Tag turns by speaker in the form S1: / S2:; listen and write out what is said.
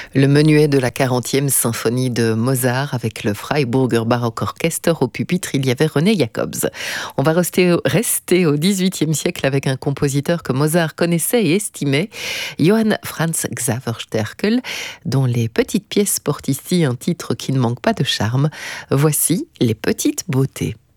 S1: Le menuet de la 40e symphonie de Mozart avec le Freiburger Baroque Orchester. Au pupitre, il y avait René Jacobs. On va rester au XVIIIe siècle avec un compositeur que Mozart connaissait et estimait, Johann Franz Xaver Sterkel, dont les petites pièces portent ici un titre qui ne manque pas de charme. Voici Les Petites Beautés.